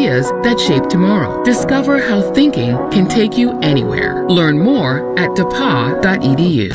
ideas that shape tomorrow. Discover how thinking can take you anywhere. Learn more at depa.edu.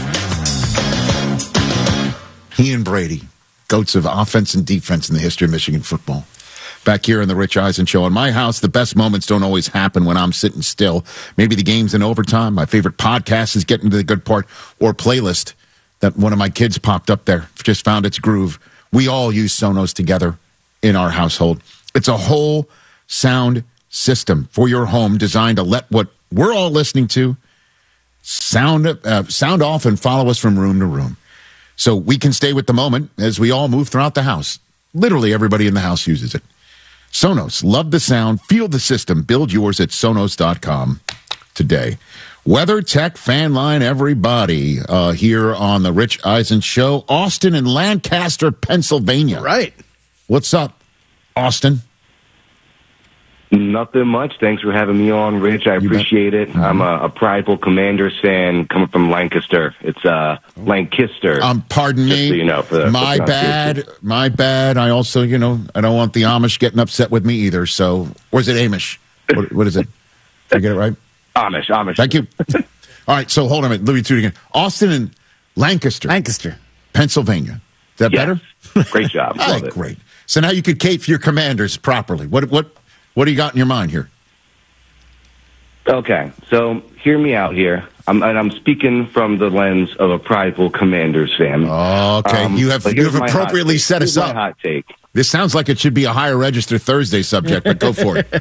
He and Brady, goats of offense and defense in the history of Michigan football. Back here in the Rich Eisen Show. In my house, the best moments don't always happen when I'm sitting still. Maybe the game's in overtime. My favorite podcast is getting to the good part, or playlist that one of my kids popped up there. Just found its groove. We all use Sonos together in our household. It's a whole sound system for your home designed to let what we're all listening to sound off and follow us from room to room. So we can stay with the moment as we all move throughout the house. Literally everybody in the house uses it. Sonos, love the sound, feel the system. Build yours at Sonos.com today. WeatherTech Fan Line, everybody, here on the Rich Eisen Show. Austin in Lancaster, Pennsylvania. Right. What's up, Austin? Nothing much. Thanks for having me on, Rich. I appreciate it. I'm a prideful Commanders fan coming from Lancaster. It's Lancaster. Pardon me. So you know, My bad. I also, I don't want the Amish getting upset with me either. So, or is it Amish? What is it? Did I get it right? Amish. Thank you. All right, so hold on a minute. Let me do it again. Austin and Lancaster, Pennsylvania. Is that better? Great job. Love it. Great. So now you could cape for your Commanders properly. What do you got in your mind here? Okay, so hear me out here. I'm speaking from the lens of a prideful Commanders fan. Okay, you have appropriately set us up. My hot take. This sounds like it should be a higher register Thursday subject, but go for it.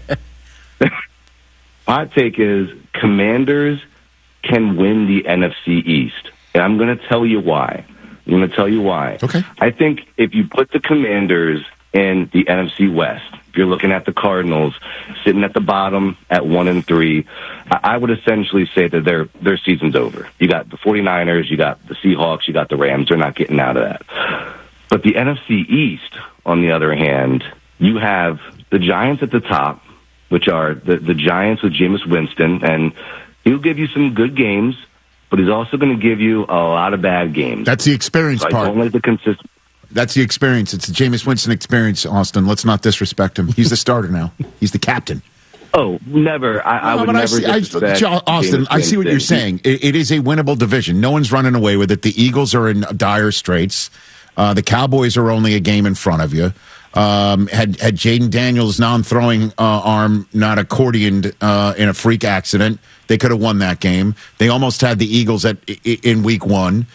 Hot take is Commanders can win the NFC East, and I'm going to tell you why. Okay. I think if you put the Commanders in the NFC West, if you're looking at the Cardinals sitting at the bottom at 1-3, I would essentially say that their season's over. You got the 49ers, you got the Seahawks, you got the Rams. They're not getting out of that. But the NFC East, on the other hand, you have the Giants at the top, which are the Giants with Jameis Winston, and he'll give you some good games, but he's also going to give you a lot of bad games. That's the experience part. I don't like the consistent. That's the experience. It's the Jameis Winston experience, Austin. Let's not disrespect him. He's the starter now. He's the captain. Oh, never. I would never disrespect Austin, I see what you're saying. It is a winnable division. No one's running away with it. The Eagles are in dire straits. The Cowboys are only a game in front of you. Had Jaden Daniels' non-throwing arm not accordioned in a freak accident, they could have won that game. They almost had the Eagles in week one.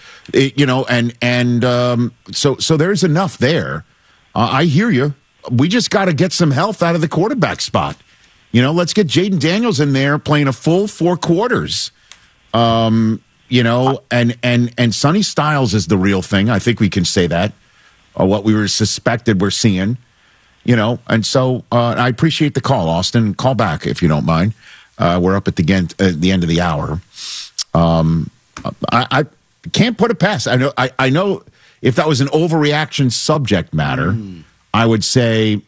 So there's enough there. I hear you. We just got to get some health out of the quarterback spot. Let's get Jaden Daniels in there playing a full 4 quarters. And Sonny Styles is the real thing. I think we can say that. What we were suspected we're seeing. And so I appreciate the call, Austin. Call back if you don't mind. We're up at the end of the hour. I can't put it past. I know if that was an overreaction subject matter, I would say,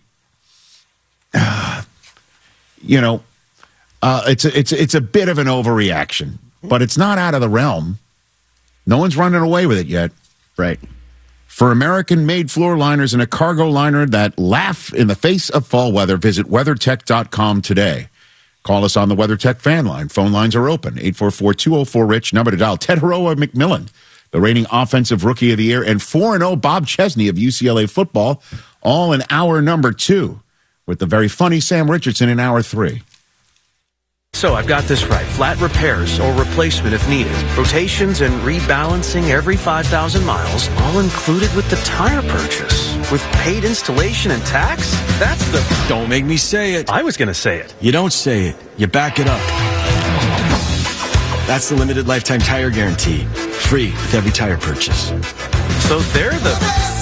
it's a bit of an overreaction, but it's not out of the realm. No one's running away with it yet. Right. For American-made floor liners and a cargo liner that laugh in the face of fall weather, visit WeatherTech.com today. Call us on the WeatherTech fan line. Phone lines are open. 844-204-RICH. Number to dial. Ted Heroa McMillan, the reigning offensive rookie of the year, and 4-0 Bob Chesney of UCLA football, all in hour number 2, with the very funny Sam Richardson in hour 3. So I've got this right. Flat repairs or replacement if needed. Rotations and rebalancing every 5,000 miles, all included with the tire purchase. With paid installation and tax? That's the... Don't make me say it. I was going to say it. You don't say it. You back it up. That's the limited lifetime tire guarantee. Free with every tire purchase. So they're the...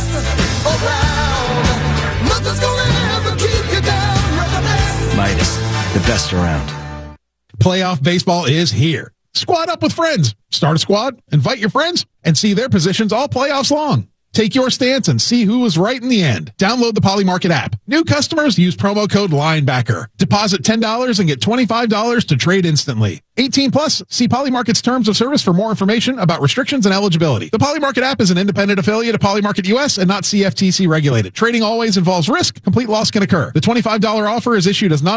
Midas, the best around. Playoff baseball is here. Squad up with friends. Start a squad, invite your friends, and see their positions all playoffs long. Take your stance and see who was right in the end. Download the Polymarket app. New customers use promo code LINEBACKER. Deposit $10 and get $25 to trade instantly. 18 plus. See Polymarket's terms of service for more information about restrictions and eligibility. The Polymarket app is an independent affiliate of Polymarket US and not CFTC regulated. Trading always involves risk. Complete loss can occur. The $25 offer is issued as non